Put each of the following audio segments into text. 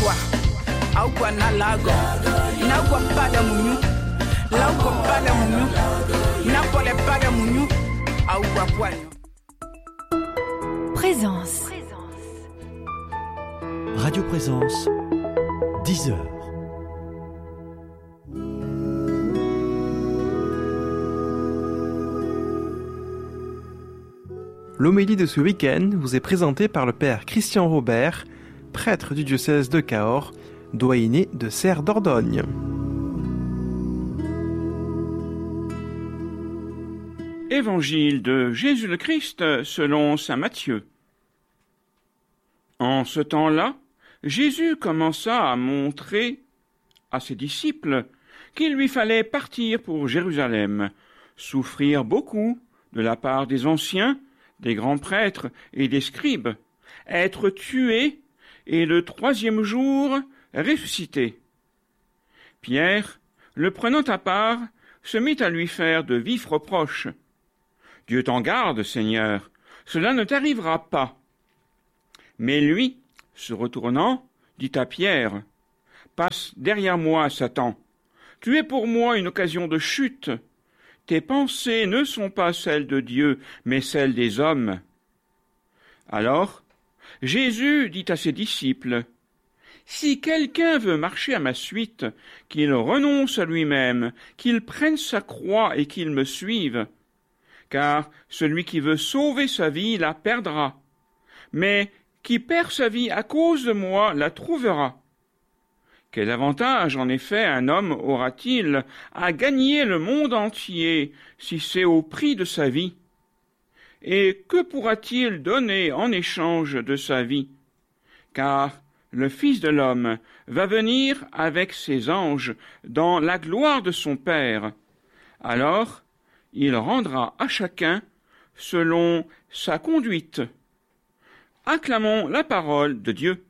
Augua, augua na lago, na gua pada munyu, lago pada munyu, na pole pada munyu, augua poigno. Présence. Radio Présence, 10h. L'homélie de ce week-end vous est présentée par le père Christian Robert, prêtre du diocèse de Cahors, doyenné de Serre d'Ordogne. Évangile de Jésus le Christ selon saint Matthieu. En ce temps-là, Jésus commença à montrer à ses disciples qu'il lui fallait partir pour Jérusalem, souffrir beaucoup de la part des anciens, des grands prêtres et des scribes, être tué et le 3e jour ressuscité. Pierre, le prenant à part, se mit à lui faire de vifs reproches. « Dieu t'en garde, Seigneur, cela ne t'arrivera pas. » Mais lui, se retournant, dit à Pierre, « Passe derrière moi, Satan. Tu es pour moi une occasion de chute. Tes pensées ne sont pas celles de Dieu, mais celles des hommes. » Alors, Jésus dit à ses disciples, « Si quelqu'un veut marcher à ma suite, qu'il renonce à lui-même, qu'il prenne sa croix et qu'il me suive. Car celui qui veut sauver sa vie la perdra, mais qui perd sa vie à cause de moi la trouvera. Quel avantage, en effet, un homme aura-t-il à gagner le monde entier si c'est au prix de sa vie? Et que pourra-t-il donner en échange de sa vie? Car le Fils de l'homme va venir avec ses anges dans la gloire de son Père. Alors, il rendra à chacun selon sa conduite. » Acclamons la parole de Dieu.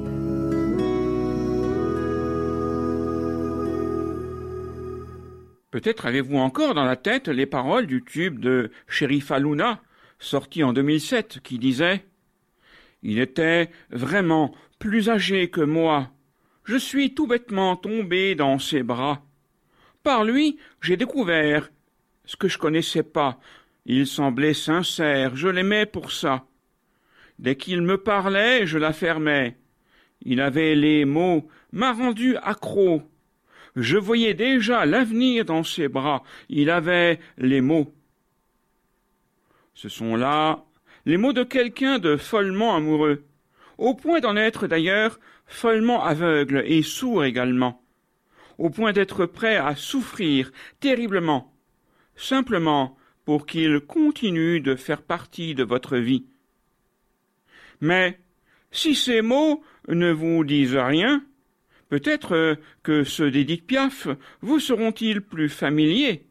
Peut-être avez-vous encore dans la tête les paroles du tube de Shérif Alouna, sorti en 2007, qui disait « Il était vraiment plus âgé que moi. Je suis tout bêtement tombé dans ses bras. Par lui, j'ai découvert ce que je connaissais pas. Il semblait sincère, je l'aimais pour ça. Dès qu'il me parlait, je l'affermais. Il avait les mots, m'a rendu accro. Je voyais déjà l'avenir dans ses bras. Il avait les mots. » Ce sont là les mots de quelqu'un de follement amoureux, au point d'en être d'ailleurs follement aveugle et sourd également, au point d'être prêt à souffrir terriblement, simplement pour qu'il continue de faire partie de votre vie. Mais si ces mots ne vous disent rien, peut-être que ceux d'Édith Piaf vous seront-ils plus familiers.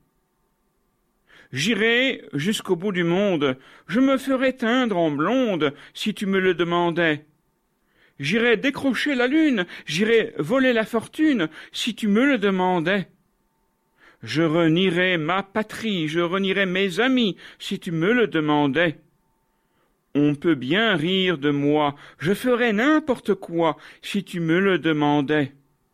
J'irai jusqu'au bout du monde, je me ferai teindre en blonde si tu me le demandais. J'irai décrocher la lune, j'irai voler la fortune si tu me le demandais. Je renierai ma patrie, je renierai mes amis si tu me le demandais. On peut bien rire de moi, je ferais n'importe quoi si tu me le demandais. »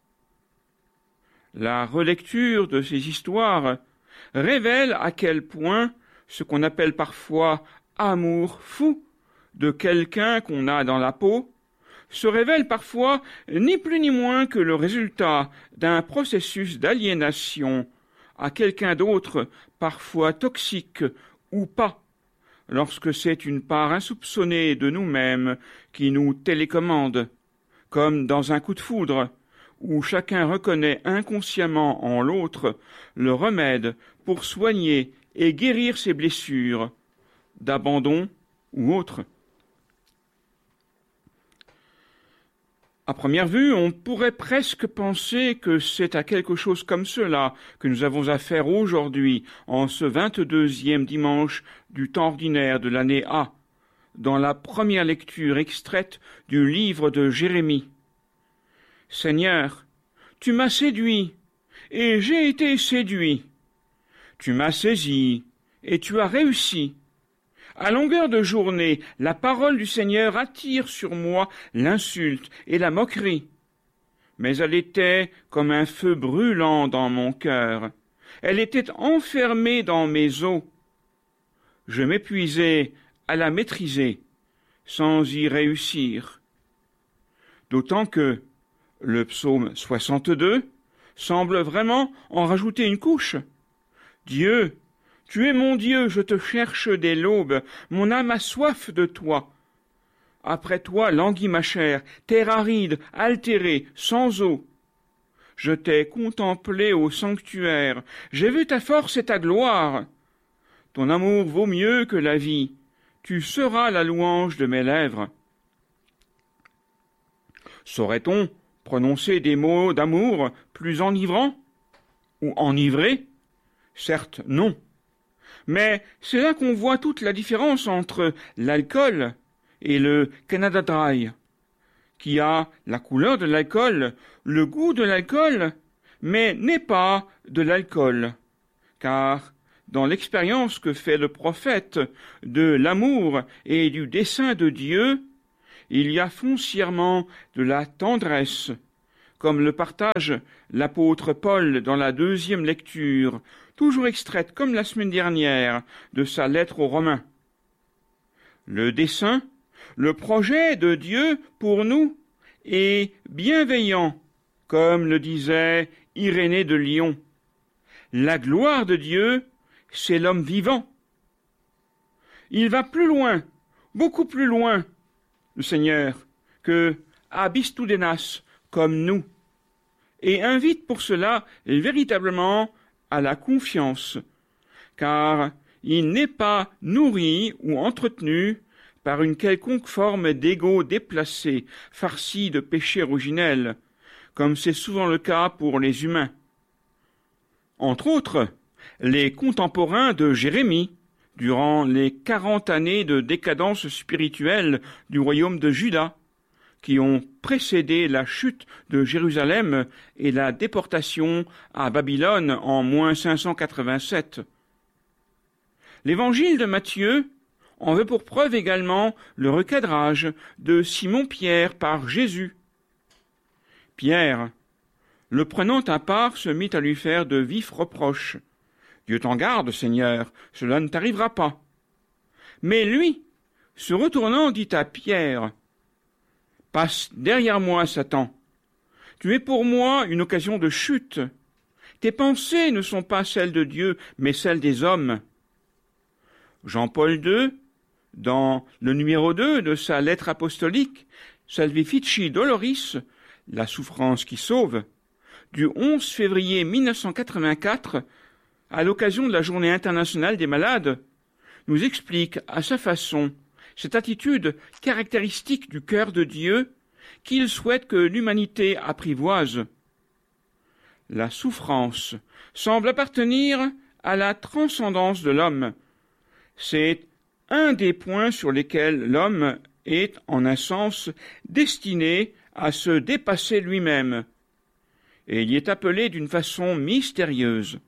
La relecture de ces histoires révèle à quel point ce qu'on appelle parfois amour fou de quelqu'un qu'on a dans la peau se révèle parfois ni plus ni moins que le résultat d'un processus d'aliénation à quelqu'un d'autre, parfois toxique ou pas, lorsque c'est une part insoupçonnée de nous-mêmes qui nous télécommande, comme dans un coup de foudre, où chacun reconnaît inconsciemment en l'autre le remède pour soigner et guérir ses blessures, d'abandon ou autres. À première vue, on pourrait presque penser que c'est à quelque chose comme cela que nous avons affaire aujourd'hui, en ce 22e dimanche du temps ordinaire de l'année A, dans la première lecture extraite du livre de Jérémie. « Seigneur, tu m'as séduit, et j'ai été séduit. Tu m'as saisi, et tu as réussi. À longueur de journée, la parole du Seigneur attire sur moi l'insulte et la moquerie. mais elle était comme un feu brûlant dans mon cœur. Elle était enfermée dans mes os. Je m'épuisais à la maîtriser, sans y réussir. D'autant que le psaume 62 semble vraiment en rajouter une couche. Dieu, tu es mon Dieu, je te cherche dès l'aube, mon âme a soif de toi. Après toi languit ma chair, terre aride, altérée, sans eau. Je t'ai contemplé au sanctuaire, j'ai vu ta force et ta gloire. Ton amour vaut mieux que la vie, tu seras la louange de mes lèvres. Saurait-on prononcer des mots d'amour plus enivrants ou enivrés? Certes, non. Mais c'est là qu'on voit toute la différence entre l'alcool et le Canada Dry, qui a la couleur de l'alcool, le goût de l'alcool, mais n'est pas de l'alcool. Car dans l'expérience que fait le prophète de l'amour et du dessein de Dieu, il y a foncièrement de la tendresse, comme le partage l'apôtre Paul dans la 2e lecture, toujours extraite comme la semaine dernière de sa lettre aux Romains. Le dessein, le projet de Dieu pour nous est bienveillant, comme le disait Irénée de Lyon. La gloire de Dieu, c'est l'homme vivant. Il va plus loin, beaucoup plus loin, le Seigneur, que abistoudenas, comme nous, et invite pour cela véritablement à la confiance, car il n'est pas nourri ou entretenu par une quelconque forme d'ego déplacé, farci de péché originel, comme c'est souvent le cas pour les humains. Entre autres, les contemporains de Jérémie, durant les 40 années de décadence spirituelle du royaume de Juda, qui ont précédé la chute de Jérusalem et la déportation à Babylone en moins 587. L'évangile de Matthieu en veut pour preuve également le recadrage de Simon-Pierre par Jésus. Pierre, le prenant à part, se mit à lui faire de vifs reproches. « Dieu t'en garde, Seigneur, cela ne t'arrivera pas. » Mais lui, se retournant, dit à Pierre, « Passe derrière moi, Satan. Tu es pour moi une occasion de chute. Tes pensées ne sont pas celles de Dieu, mais celles des hommes. » Jean-Paul II, dans le numéro 2 de sa lettre apostolique, Salvifici Doloris, la souffrance qui sauve, du 11 février 1984, à l'occasion de la Journée internationale des malades, nous explique à sa façon cette attitude caractéristique du cœur de Dieu qu'il souhaite que l'humanité apprivoise. La souffrance semble appartenir à la transcendance de l'homme. C'est un des points sur lesquels l'homme est, en un sens, destiné à se dépasser lui-même, et il y est appelé d'une façon mystérieuse.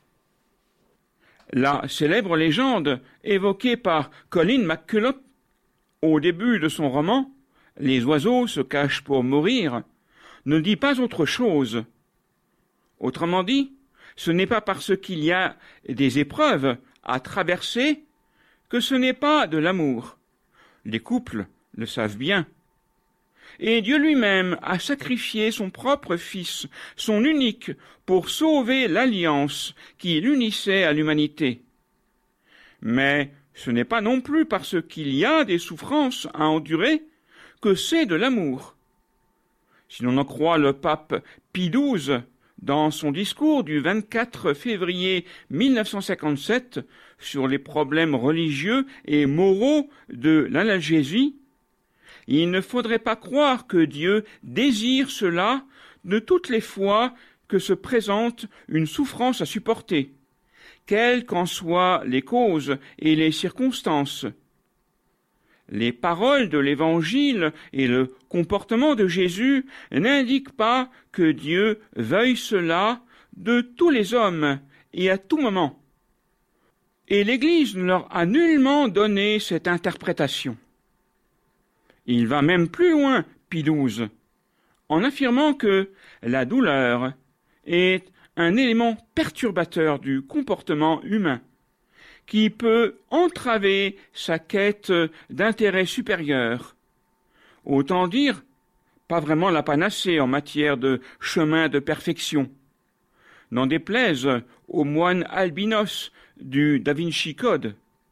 La célèbre légende évoquée par Colin McCulloch au début de son roman « Les oiseaux se cachent pour mourir » ne dit pas autre chose. Autrement dit, ce n'est pas parce qu'il y a des épreuves à traverser que ce n'est pas de l'amour. Les couples le savent bien. Et Dieu lui-même a sacrifié son propre Fils, son unique, pour sauver l'alliance qui l'unissait à l'humanité. Mais ce n'est pas non plus parce qu'il y a des souffrances à endurer que c'est de l'amour. Si l'on en croit le pape Pie XII, dans son discours du 24 février 1957 sur les problèmes religieux et moraux de l'analgésie, il ne faudrait pas croire que Dieu désire cela de toutes les fois que se présente une souffrance à supporter, quelles qu'en soient les causes et les circonstances. Les paroles de l'Évangile et le comportement de Jésus n'indiquent pas que Dieu veuille cela de tous les hommes et à tout moment. Et l'Église ne leur a nullement donné cette interprétation. Il va même plus loin, Pie XII, en affirmant que la douleur est un élément perturbateur du comportement humain, qui peut entraver sa quête d'intérêt supérieur. Autant dire, pas vraiment la panacée en matière de chemin de perfection. N'en déplaise au moine albinos du Da Vinci Code.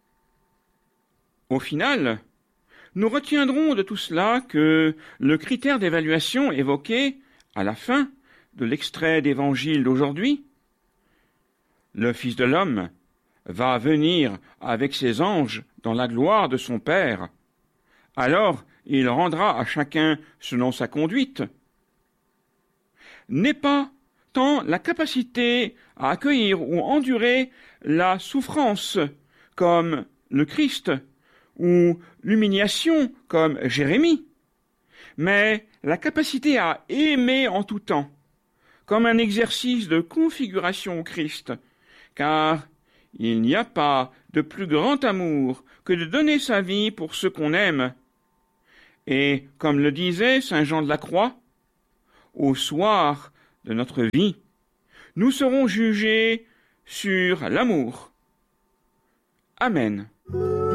Au final, nous retiendrons de tout cela que le critère d'évaluation évoqué à la fin de l'extrait d'évangile d'aujourd'hui, le Fils de l'homme va venir avec ses anges dans la gloire de son Père. Alors il rendra à chacun selon sa conduite, n'est pas tant la capacité à accueillir ou endurer la souffrance comme le Christ, ou l'humiliation comme Jérémie, mais la capacité à aimer en tout temps, comme un exercice de configuration au Christ, car il n'y a pas de plus grand amour que de donner sa vie pour ceux qu'on aime. Et comme le disait saint Jean de la Croix, au soir de notre vie, nous serons jugés sur l'amour. Amen.